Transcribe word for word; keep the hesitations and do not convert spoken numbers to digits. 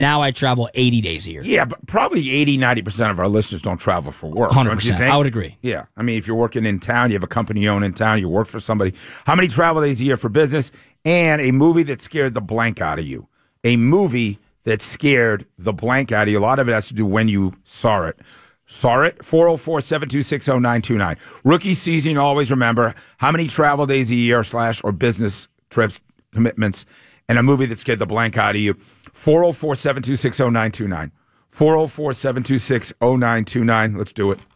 Now I travel eighty days a year. Yeah, but probably eighty, ninety percent of our listeners don't travel for work. one hundred percent. Don't you think? I would agree. Yeah. I mean, if you're working in town, you have a company you own in town, you work for somebody. How many travel days a year for business? And a movie that scared the blank out of you. A movie that scared the blank out of you. A lot of it has to do when you saw it. Saw it? four oh four, seven two six, oh nine two nine. Rookie season, always remember how many travel days a year slash or business trips, commitments, and a movie that scared the blank out of you. four oh four, seven two six, oh nine two nine. four oh four, seven two six, oh nine two nine. Let's do it.